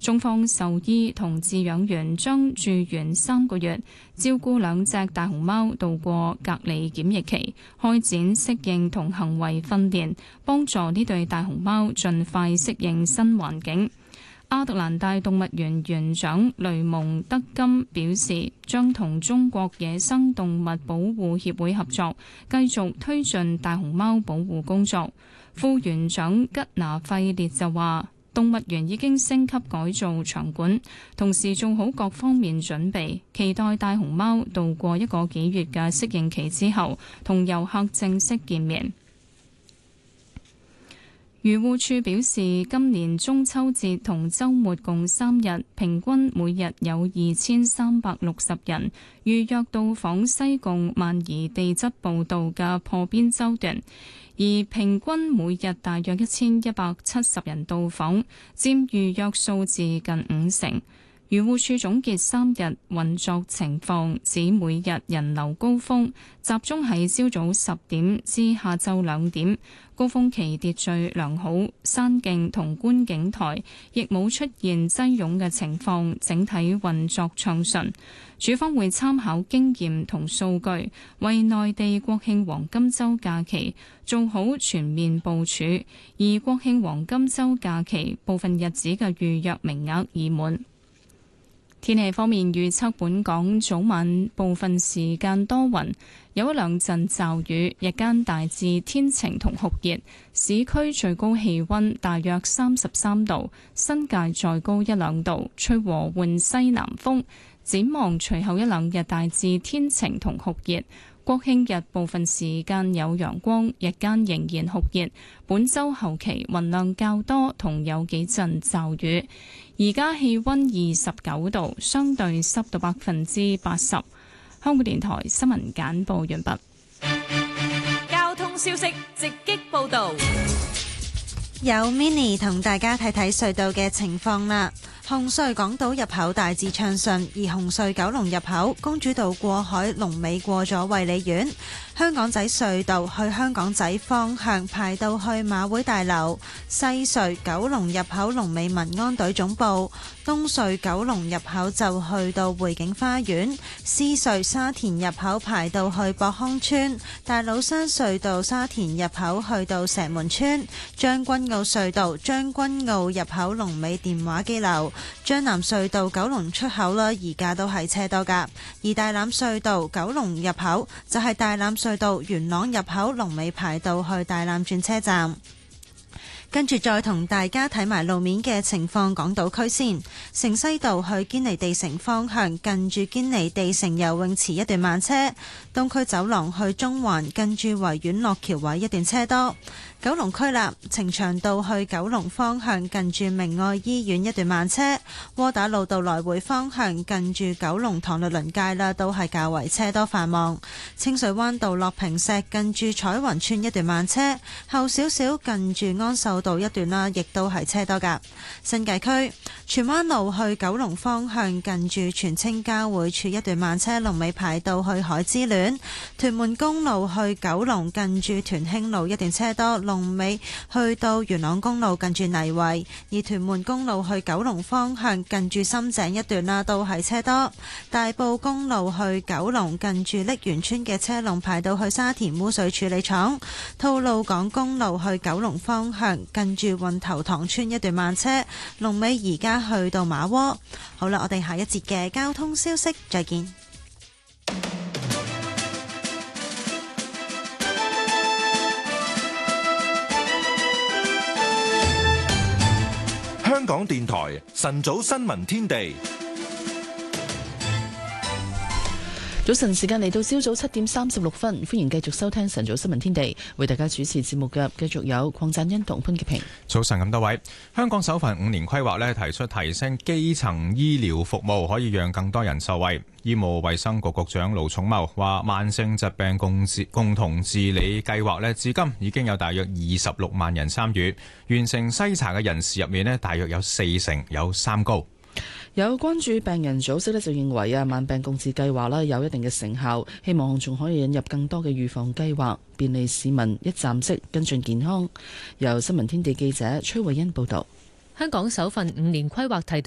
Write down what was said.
中方獸醫同飼養員將住院3個月，照顧2隻大熊貓度過隔離檢疫期，開展適應同行為訓練，幫助呢對大熊貓盡快適應新環境。亞特蘭大動物園園長雷蒙德金表示，將同中國野生動物保護協會合作，繼續推進大熊貓保護工作。副園長吉拿費列就話，動物園已經升級改造場館，同時做好各方面準備，期待大熊貓度過1個幾月嘅適應期之後，同遊客正式見面。漁護署表示，今年中秋節同週末共3日，平均每日有2360人預約到訪西貢萬宜地質步道嘅破邊洲段，而平均每日大約1170人到訪，佔預約數字近50%。漁護署總結3日運作情況，指每日人流高峰集中喺朝早10點至下晝2點，高峰期秩序良好，山徑同觀景台亦冇出現擠擁嘅情況，整體運作暢順。署方會參考經驗同數據，為內地國慶黃金週假期做好全面部署，而國慶黃金週假期部分日子嘅預約名額已滿。天氣方面預測，本港早晚部分時間多雲，有1-2陣驟雨，日間大致天晴同酷熱，市區最高氣溫大約33度，新界再高1-2度，吹和緩西南風。展望隨後1-2日大致天晴同酷熱，國慶日部分時間有陽光，日間仍然酷熱。本週後期雲量較多，同有幾陣驟雨。而家氣溫29度，相對濕度80%。香港電台新聞簡報完畢。 交通消息直擊報道， 有 Mini 同大家睇睇隧道嘅情況啦。紅隧港島入口大致暢順，而紅隧九龍入口公主道過海龍尾過咗衛理苑。香港仔隧道去香港仔方向排到去馬會大樓，西隧九龍入口龍尾民安隊總部，東隧九龍入口就去到匯景花園，獅隧沙田入口排到去博康村，大老山隧道沙田入口去到石門村，將軍澳隧道將軍澳入口龍尾電話機樓，將南隧道九龍出口啦，而家都係車多噶，而大欖隧道九龍入口就係大欖隧道元朗入口龍尾排到去大欖轉車站。跟住再同大家睇埋路面嘅情況，港島區先。城西道去堅尼地城方向，近住堅尼地城游泳池一段慢車；東區走廊去中環，近住維園落橋位一段車多。九龍區啦，呈祥道去九龍方向，近住明愛醫院一段慢車；窩打老道來回方向，近住九龍塘律倫街啦，都係較為車多繁忙。清水灣道落坪石，近住彩雲村一段慢車，後少少近住安秀道一段啦，亦都係車多噶。新界區荃灣路去九龍方向，近住荃青交匯處一段慢車，龍尾排到去海之戀。屯門公路去九龍，近住屯興路一段車多，龍尾去到元朗公路近住泥圍。而屯門公路去九龍方向，近住深井一段啦，都係車多。大埔公路去九龍，近住瀝源村嘅車龍排到去沙田污水處理廠。吐露港公路去九龍方向，近住運頭塘村一段慢車，龍尾而家去到馬窩。好啦，我哋下一節嘅交通消息再見。 香港電台晨早新聞天地。 早晨時間嚟到朝早7:36，歡迎繼續收聽晨早新聞天地，為大家主持節目嘅繼續有鄺贊恩同潘潔平。 早晨咁多位，香港首份5年規劃提出提升基層醫療服務，可以讓更多人受惠。醫務衛生局局長盧寵茂話，慢性疾病共同治理計劃至今已經有大約26萬人參與，完成篩查嘅人士入面大約有40%有三高。 有關注病人組織就認為慢病共治計劃有一定嘅成效，希望仲可以引入更多嘅預防計劃，便利市民一站式跟進健康。由新聞天地記者崔慧欣報道。 香港首份5年規劃提到